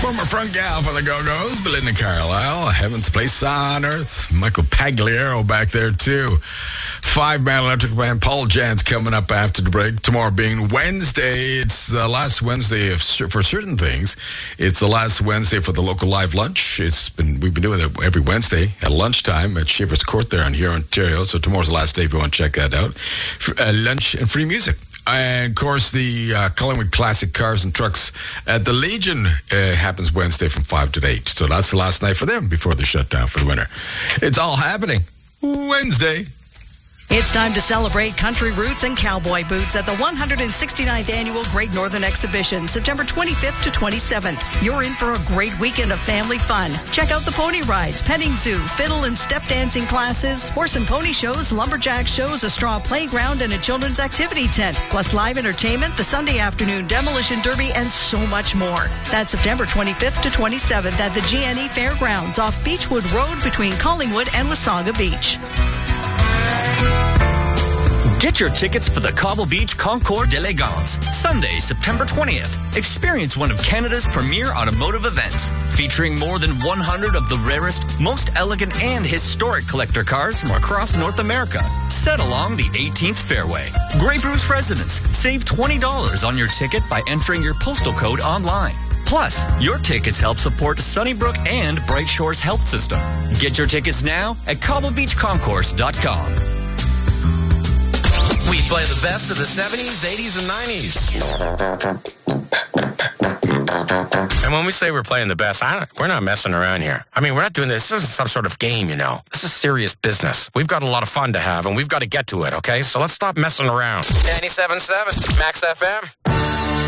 Former front gal for the Go-Go's, Belinda Carlisle. Heaven's Place on Earth. Michael Pagliaro back there, too. Five-man electric band. Paul Jan's coming up after the break. Tomorrow being Wednesday. It's the last Wednesday for certain things. It's the last Wednesday for the local live lunch. We've been doing it every Wednesday at lunchtime at Shivers Court there in Huron, Ontario. So tomorrow's the last day if you want to check that out. Lunch and free music. And, of course, the Collingwood Classic Cars and Trucks at the Legion happens Wednesday from 5 to 8. So that's the last night for them before they shut down for the winter. It's all happening Wednesday. It's time to celebrate country roots and cowboy boots at the 169th Annual Great Northern Exhibition, September 25th to 27th. You're in for a great weekend of family fun. Check out the pony rides, petting zoo, fiddle and step dancing classes, horse and pony shows, lumberjack shows, a straw playground, and a children's activity tent, plus live entertainment, the Sunday afternoon demolition derby, and so much more. That's September 25th to 27th at the GNE Fairgrounds off Beechwood Road between Collingwood and Wasaga Beach. Get your tickets for the Cobble Beach Concours d'Elegance, Sunday, September 20th. Experience one of Canada's premier automotive events, featuring more than 100 of the rarest, most elegant and historic collector cars from across North America, set along the 18th fairway. Grey Bruce residents, save $20 on your ticket by entering your postal code online. Plus, your tickets help support Sunnybrook and Bright Shores Health System. Get your tickets now at cobblebeachconcourse.com. We play the best of the 70s, 80s, and 90s. And when we say we're playing the best, we're not messing around here. I mean, we're not doing this. This isn't some sort of game, you know. This is serious business. We've got a lot of fun to have, and we've got to get to it, okay? So let's stop messing around. 97.7 Max FM.